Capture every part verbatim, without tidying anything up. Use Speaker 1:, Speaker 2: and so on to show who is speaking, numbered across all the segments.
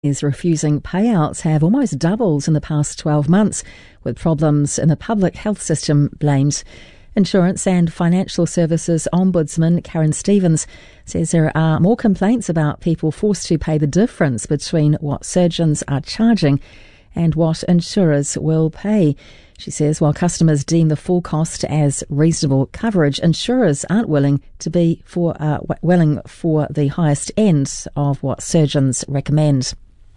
Speaker 1: Is refusing payouts have almost doubled in the past twelve months, with problems in the public health system blamed. Insurance and Financial Services Ombudsman Karen Stevens says there are more complaints about people forced to pay the difference between what surgeons are charging and what insurers will pay. She says while customers deem the full cost as reasonable coverage, insurers aren't willing to be for uh, willing for the highest end of what surgeons recommend.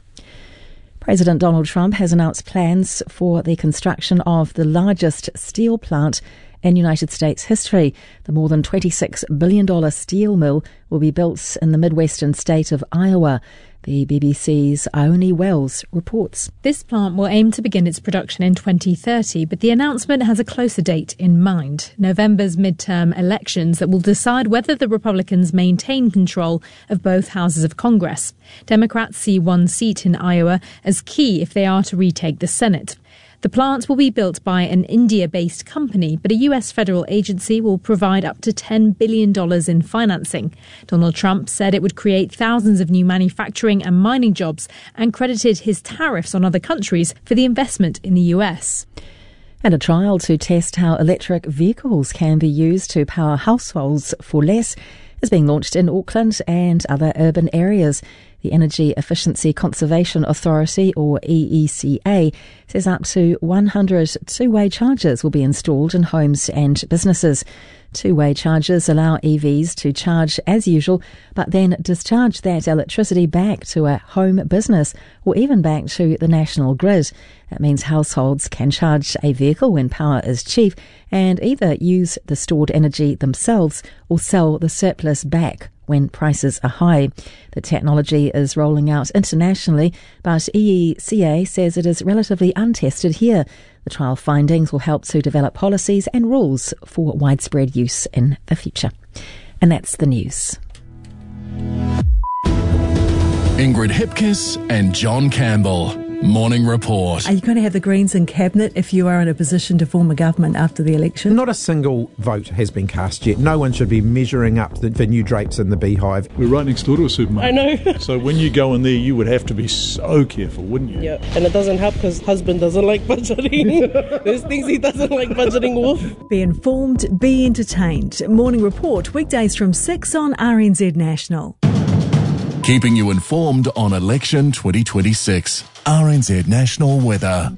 Speaker 1: President Donald Trump has announced plans for the construction of the largest steel plant in United States history. The more than twenty-six billion dollars steel mill will be built in the Midwestern state of Iowa. The B B C's Ione Wells reports.
Speaker 2: This plant will aim to begin its production in twenty thirty, but the announcement has a closer date in mind, November's midterm elections that will decide whether the Republicans maintain control of both houses of Congress. Democrats see one seat in Iowa as key if they are to retake the Senate. The plant will be built by an India-based company, but a U S federal agency will provide up to ten billion dollars in financing. Donald Trump said it would create thousands of new manufacturing and mining jobs and credited his tariffs on other countries for the investment in the U S.
Speaker 1: And a trial to test how electric vehicles can be used to power households for less is being launched in Auckland and other urban areas. The Energy Efficiency Conservation Authority, or E E C A, says up to one hundred two-way chargers will be installed in homes and businesses. Two-way chargers allow E Vs to charge as usual, but then discharge that electricity back to a home business or even back to the national grid. That means households can charge a vehicle when power is cheap and either use the stored energy themselves or sell the surplus back when prices are high. The technology is rolling out internationally, but E E C A says it is relatively untested here. The trial findings will help to develop policies and rules for widespread use in the future. And that's the news.
Speaker 3: Ingrid Hipkiss and John Campbell. Morning Report.
Speaker 4: Are you going to have the Greens in Cabinet if you are in a position to form a government after the election?
Speaker 5: Not a single vote has been cast yet. No one should be measuring up the, the new drapes in the beehive.
Speaker 6: We're right next door to a supermarket.
Speaker 7: I know.
Speaker 6: So when you go in there, you would have to be so careful, wouldn't you?
Speaker 7: Yeah, and it doesn't help because husband doesn't like budgeting. There's things he doesn't like budgeting with.
Speaker 4: Be informed, be entertained. Morning Report, weekdays from six on R N Z National.
Speaker 3: Keeping you informed on election twenty twenty-six. R N Z National Weather.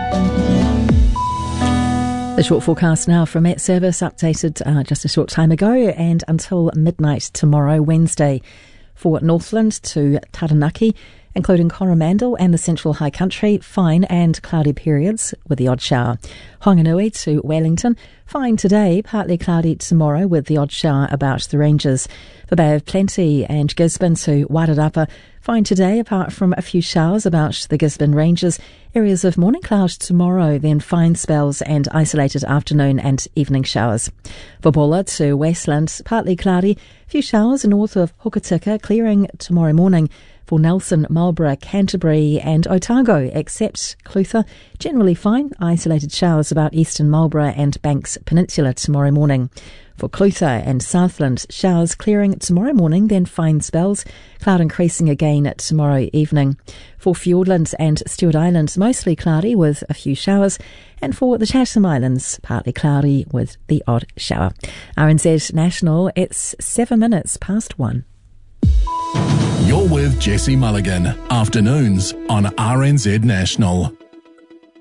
Speaker 1: The short forecast now from Met Service, updated uh, just a short time ago and until midnight tomorrow, Wednesday. For Northland to Taranaki, including Coromandel and the Central High Country, fine and cloudy periods with the odd shower. Honganui to Wellington, fine today, partly cloudy tomorrow with the odd shower about the ranges. For Bay of Plenty and Gisborne to Wairarapa, fine today apart from a few showers about the Gisborne ranges. Areas of morning cloud tomorrow, then fine spells and isolated afternoon and evening showers. For Bulla to Westland, partly cloudy, few showers north of Hokitika, clearing tomorrow morning. For Nelson, Marlborough, Canterbury and Otago, except Clutha, generally fine, isolated showers about eastern Marlborough and Banks Peninsula tomorrow morning. For Clutha and Southland, showers clearing tomorrow morning, then fine spells, cloud increasing again tomorrow evening. For Fiordland and Stewart Islands, mostly cloudy with a few showers, and for the Chatham Islands, partly cloudy with the odd shower. R N Z National, it's seven minutes past one.
Speaker 3: You're with Jesse Mulligan, afternoons on R N Z National.